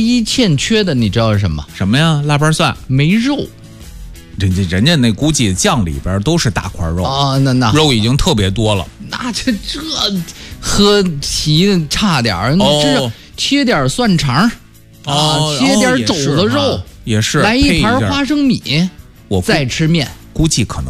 一欠缺的，你知道是什么？ 什么呀？腊八蒜没肉。 人家那估计酱里边都是大块肉啊，那肉已经特别多了。 那这喝提差点儿，这切点蒜肠切点肘子肉， 也是来一盘花生米， 我再吃面， 估计可能。